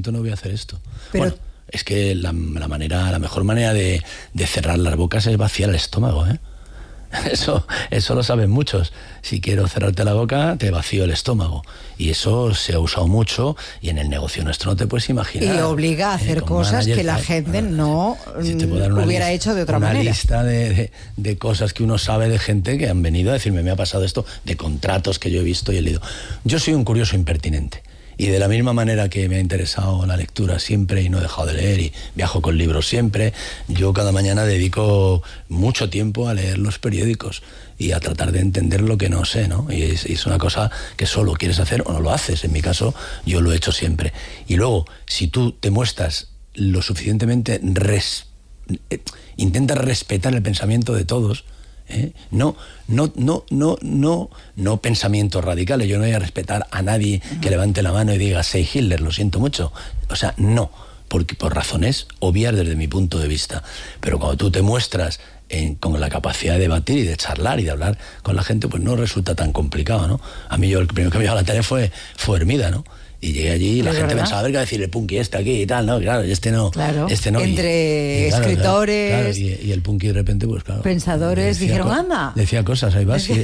momento no voy a hacer esto. Pero... Bueno, es que la mejor manera de cerrar las bocas es vaciar el estómago, ¿eh? Eso lo saben muchos. Si quiero cerrarte la boca, te vacío el estómago. Y eso se ha usado mucho, y en el negocio nuestro no te puedes imaginar. Y obliga a hacer cosas que la gente no hubiera hecho de otra manera. Una lista de cosas que uno sabe de gente que han venido a decirme, me ha pasado esto, de contratos que yo he visto y he leído. Yo soy un curioso impertinente. Y de la misma manera que me ha interesado la lectura siempre y no he dejado de leer y viajo con libros siempre, yo cada mañana dedico mucho tiempo a leer los periódicos y a tratar de entender lo que no sé, ¿no? Y es una cosa que solo quieres hacer o no lo haces. En mi caso, yo lo he hecho siempre. Y luego, si tú te muestras lo suficientemente... intentas respetar el pensamiento de todos... No pensamientos radicales. Yo no voy a respetar a nadie que levante la mano y diga "Sei Hitler", lo siento mucho. O sea, no, porque por razones obvias desde mi punto de vista. Pero cuando tú te muestras con la capacidad de debatir y de charlar y de hablar con la gente, pues no resulta tan complicado, ¿no? A mí el primero que me llamó la tele fue Hermida, ¿no? Y llegué allí y la gente pensaba, a ver qué decir el punky aquí y tal, ¿no? Claro, este no. Claro, este no. Entre escritores... Claro, y el punky de repente, pues claro... Pensadores dijeron, anda. Decía cosas, ahí vas,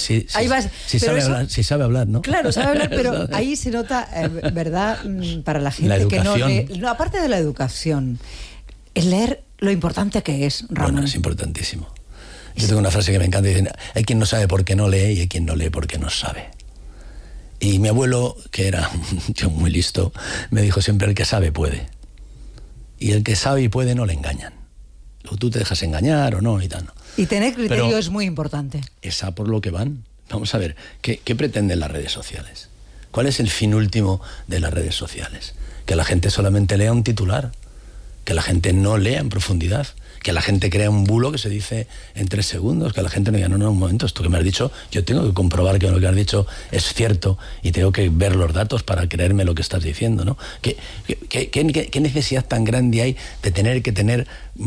si sabe hablar, ¿no? Claro, sabe hablar, pero ahí se nota, ¿verdad? Para la gente la que no lee... No, aparte de la educación, el leer lo importante que es, Ramón. Bueno, es importantísimo. Yo tengo una frase que me encanta, dicen, hay quien no sabe por qué no lee y hay quien no lee porque no sabe. Y mi abuelo, que era un tío muy listo, me dijo siempre, el que sabe puede. Y el que sabe y puede no le engañan. Luego tú te dejas engañar o no y tal. Y tener criterio es muy importante. Es a por lo que van. Vamos a ver, ¿qué pretenden las redes sociales? ¿Cuál es el fin último de las redes sociales? Que la gente solamente lea un titular, que la gente no lea en profundidad, que la gente crea un bulo que se dice en 3 segundos, que la gente no diga, no, un momento, esto que me has dicho, yo tengo que comprobar que lo que has dicho es cierto y tengo que ver los datos para creerme lo que estás diciendo, ¿no? ¿Qué necesidad tan grande hay de tener que tener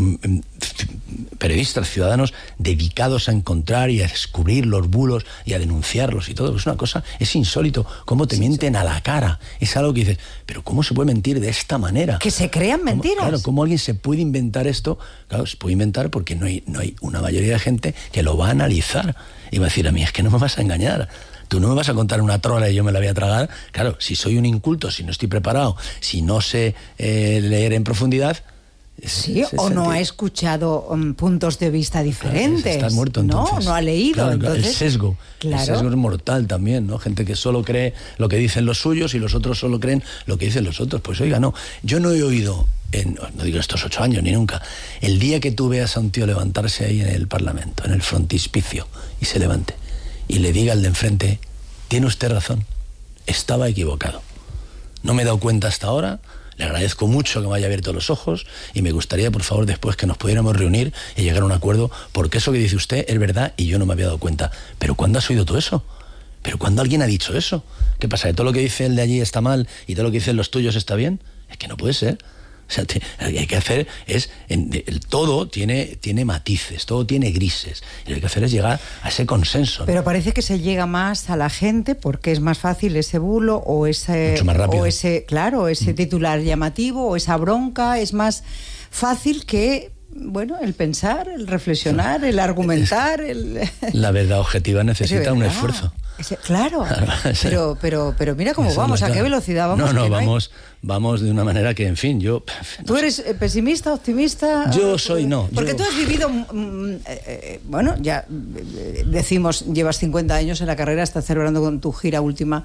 periodistas, ciudadanos dedicados a encontrar y a descubrir los bulos y a denunciarlos y todo? Es una cosa, es insólito, cómo te mienten a la cara. Es algo que dices, pero ¿cómo se puede mentir de esta manera? Que se crean mentiras. Claro, ¿cómo alguien se puede inventar esto? Claro, se puede inventar porque no hay una mayoría de gente que lo va a analizar y va a decir, a mí es que no me vas a engañar. Tú no me vas a contar una trola y yo me la voy a tragar. Claro, si soy un inculto, si no estoy preparado, si no sé leer en profundidad... Sí, o no ha escuchado puntos de vista diferentes. Claro, estás muerto, entonces. No ha leído. Claro, entonces, el sesgo. Claro. El sesgo es mortal también, ¿no? Gente que solo cree lo que dicen los suyos y los otros solo creen lo que dicen los otros. Pues oiga, no, yo no he oído, no digo estos 8 años ni nunca, el día que tú veas a un tío levantarse ahí en el Parlamento, en el frontispicio, y se levante, y le diga al de enfrente, tiene usted razón, estaba equivocado. No me he dado cuenta hasta ahora. Le agradezco mucho que me haya abierto los ojos y me gustaría, por favor, después que nos pudiéramos reunir y llegar a un acuerdo, porque eso que dice usted es verdad y yo no me había dado cuenta. ¿Pero cuándo has oído tú eso? ¿Pero cuándo alguien ha dicho eso? ¿Qué pasa? ¿Que todo lo que dice el de allí está mal y todo lo que dicen los tuyos está bien? Es que no puede ser. O sea, lo que hay que hacer es... todo tiene matices, todo tiene grises. Y lo que hay que hacer es llegar a ese consenso, ¿no? Pero parece que se llega más a la gente porque es más fácil ese bulo o ese... Mucho más rápido. O ese titular llamativo o esa bronca. Es más fácil que... Bueno, el pensar, el reflexionar, el argumentar... La verdad objetiva necesita un esfuerzo. Claro, pero mira cómo vamos, a qué velocidad vamos. Vamos de una manera que, en fin, yo... ¿Tú eres pesimista, optimista? Yo soy, no. Porque tú has vivido, bueno, ya decimos, llevas 50 años en la carrera, estás celebrando con tu gira última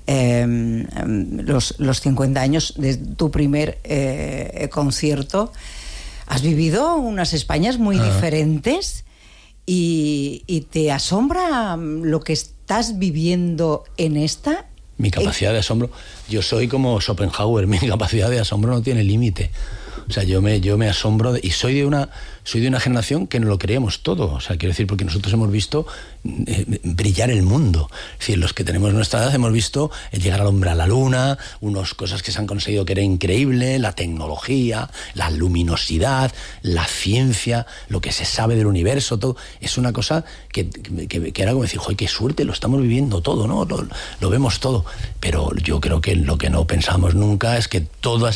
los 50 años de tu primer concierto. Has vivido unas Españas muy diferentes y te asombra lo que estás viviendo en esta. Mi capacidad de asombro, yo soy como Schopenhauer, mi capacidad de asombro no tiene límite. O sea, yo me asombro y soy de una generación que no lo creemos todo. O sea, quiero decir, porque nosotros hemos visto brillar el mundo. Es decir, los que tenemos nuestra edad hemos visto llegar al hombre a la luna, unas cosas que se han conseguido que era increíble, la tecnología, la luminosidad, la ciencia, lo que se sabe del universo, todo. Es una cosa que era como decir, ¡joder, qué suerte! Lo estamos viviendo todo, ¿no? Lo vemos todo. Pero yo creo que lo que no pensamos nunca es que todas